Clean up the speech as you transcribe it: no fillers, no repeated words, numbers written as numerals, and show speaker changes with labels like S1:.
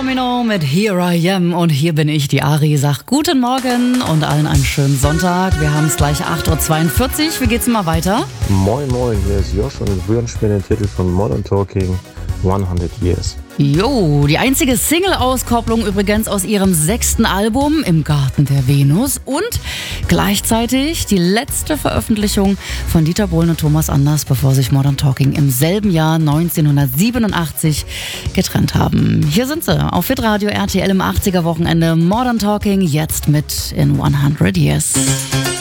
S1: Domino mit Here I Am und hier bin ich, die Ari, sagt guten Morgen und allen einen schönen Sonntag. Wir haben es gleich 8.42 Uhr. Wie geht's mal weiter?
S2: Moin Moin, hier ist Josh und ich wünsche mir den Titel von Modern Talking 100 Years.
S1: Jo, die einzige Single-Auskopplung übrigens aus ihrem 6. Album Im Garten der Venus und gleichzeitig die letzte Veröffentlichung von Dieter Bohlen und Thomas Anders, bevor sich Modern Talking im selben Jahr 1987 getrennt haben. Hier sind sie auf Hitradio RTL im 80er Wochenende. Modern Talking jetzt mit In 100 Years.